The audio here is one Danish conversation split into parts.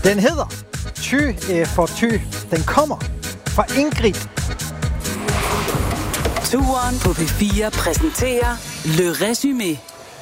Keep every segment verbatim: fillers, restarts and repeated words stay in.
Den hedder Ty for Ty. Den kommer fra Ingrid. Turen på P fire præsenterer Le Résumé.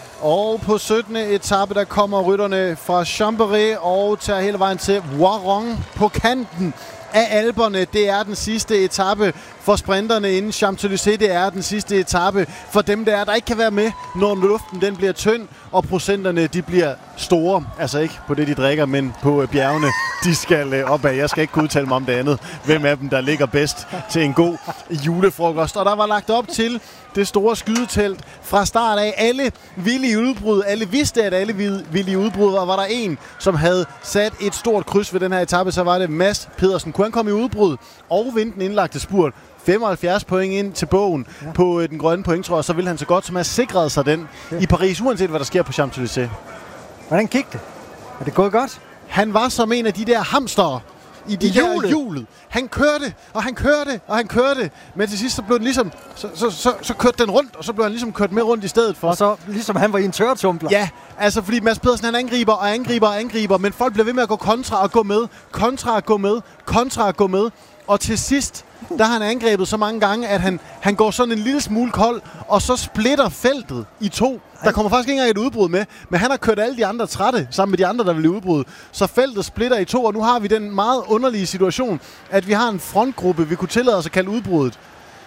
Og på syttende etape, der kommer rytterne fra Chambéry og tager hele vejen til Voiron på kanten af Alperne. Det er den sidste etape for sprinterne inden Champs-Élysées. Det er den sidste etape for dem, der, er, der ikke kan være med, når luften den bliver tynd, og procenterne de bliver store. Altså ikke på det, de drikker, men på bjergene, de skal op af. Jeg skal ikke kunne udtale mig om det andet. Hvem af dem, der ligger bedst til en god julefrokost. Og der var lagt op til det store skydetelt fra start af. Alle ville i udbrud. Alle vidste, at alle ville i udbrud. Og var der en, som havde sat et stort kryds ved den her etape, så var det Mads Pedersen. Kunne han komme i udbrud og vinde den indlagte spurt? femoghalvfjerds point ind til bogen ja. på øh, den grønne point, tror jeg, så vil han så godt som have sikret sig den ja. i Paris, uanset hvad der sker på Champs-Élysées. Hvordan gik det? Er det gået godt? Han var som en af de der hamstere i de I der hjulet. hjulet. Han kørte, og han kørte, og han kørte. Men til sidst så blev den ligesom, så, så, så, så kørte den rundt, og så blev han ligesom kørt med rundt i stedet for. Og så ligesom han var i en tørretumbler. Ja, altså fordi Mads Pedersen han angriber og angriber og angriber, men folk bliver ved med at gå kontra og gå med, kontra og gå med, kontra og gå med. Og til sidst, der har han angrebet så mange gange, at han, han går sådan en lille smule kold, og så splitter feltet i to. Der kommer faktisk ikke engang et udbrud med, men han har kørt alle de andre trætte sammen med de andre, der vil udbrud. Så feltet splitter i to, og nu har vi den meget underlige situation, at vi har en frontgruppe, vi kunne tillade os at kalde udbruddet.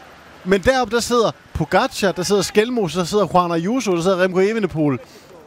Men deroppe, der sidder Pogacar, der sidder Skelmos, der sidder Juan Ayuso, der sidder Remco Evenepoel.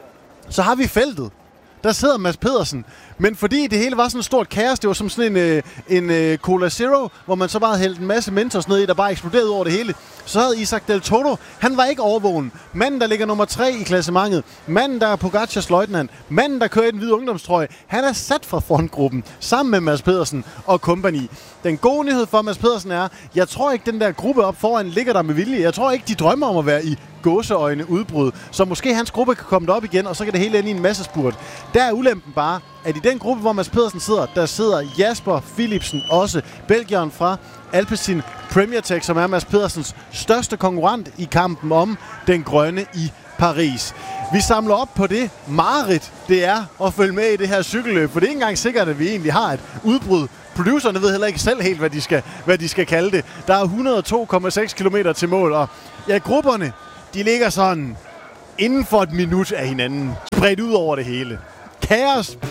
Så har vi feltet. Der sidder Mads Pedersen. Men fordi det hele var sådan et stort kaos, det var som sådan en, øh, en øh, Cola Zero, hvor man så bare hældt en masse Mentos ned i, der bare eksploderede over det hele. Så havde Isaac Del Toro, han var ikke overvågen. Manden, der ligger nummer tre i klassementet. Manden, der er Pogacars løjtnant. Manden, der kører i den hvide ungdomstrøje. Han er sat fra frontgruppen, sammen med Mads Pedersen og company. Den gode nyhed for Mads Pedersen er, jeg tror ikke, den der gruppe op foran ligger der med vilje. Jeg tror ikke, de drømmer om at være i gåseøjne udbrud. Så måske hans gruppe kan komme derop igen, og så kan det hele ende i en masse spurt. Der er ulempen bare, at i den gruppe, hvor Mads Pedersen sidder, der sidder Jasper Philipsen også, belgieren fra Alpecin Premier Tech, som er Mads Pedersens største konkurrent i kampen om den grønne i Paris. Vi samler op på det mareridt, det er at følge med i det her cykelløb, for det er ikke engang sikkert, at vi egentlig har et udbrud. Producerne ved heller ikke selv helt, hvad de skal, hvad de skal kalde det. Der er et hundrede og to komma seks kilometer til mål, og ja, grupperne, de ligger sådan inden for et minut af hinanden, spredt ud over det hele. Kaos